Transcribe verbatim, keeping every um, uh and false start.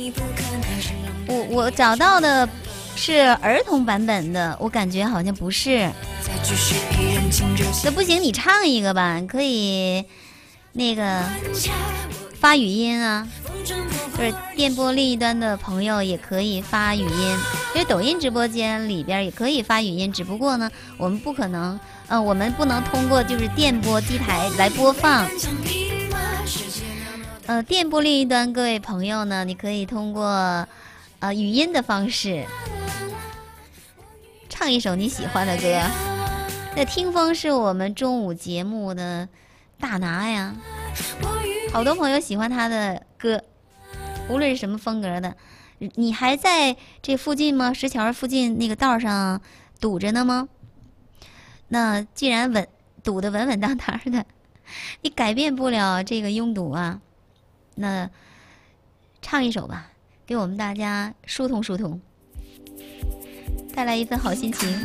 我我找到的是儿童版本的，我感觉好像不是。那不行，你唱一个吧，可以那个发语音啊，就是电波另一端的朋友也可以发语音，因为抖音直播间里边也可以发语音，只不过呢，我们不可能，嗯、呃，我们不能通过就是电波机台来播放。呃，电波另一端各位朋友呢，你可以通过呃语音的方式唱一首你喜欢的歌。那听风是我们中午节目的大拿呀，好多朋友喜欢他的歌，无论是什么风格的。你还在这附近吗？石桥附近那个道上堵着呢吗？那既然稳堵得稳稳当当的，你改变不了这个拥堵啊。那唱一首吧，给我们大家疏通疏通，带来一份好心情。